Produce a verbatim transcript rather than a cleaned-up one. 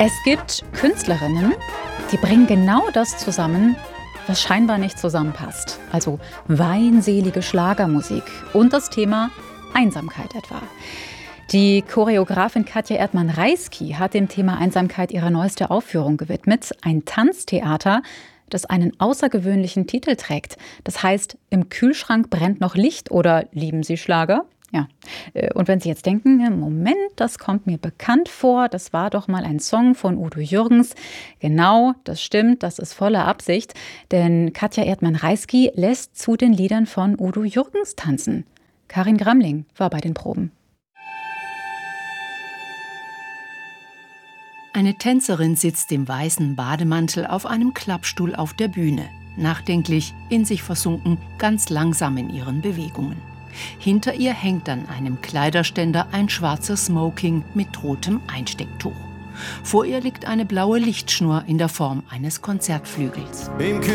Es gibt Künstlerinnen, die bringen genau das zusammen, was scheinbar nicht zusammenpasst. Also weinselige Schlagermusik und das Thema Einsamkeit etwa. Die Choreografin Katja Erdmann-Reisky hat dem Thema Einsamkeit ihre neueste Aufführung gewidmet. Ein Tanztheater, das einen außergewöhnlichen Titel trägt. Das heißt, im Kühlschrank brennt noch Licht oder lieben Sie Schlager? Ja, und wenn Sie jetzt denken, Moment, das kommt mir bekannt vor, das war doch mal ein Song von Udo Jürgens. Genau, das stimmt, das ist voller Absicht, denn Katja Erdmann-Reisky lässt zu den Liedern von Udo Jürgens tanzen. Karin Gramling war bei den Proben. Eine Tänzerin sitzt im weißen Bademantel auf einem Klappstuhl auf der Bühne. Nachdenklich, in sich versunken, ganz langsam in ihren Bewegungen. Hinter ihr hängt an einem Kleiderständer ein schwarzer Smoking mit rotem Einstecktuch. Vor ihr liegt eine blaue Lichtschnur in der Form eines Konzertflügels.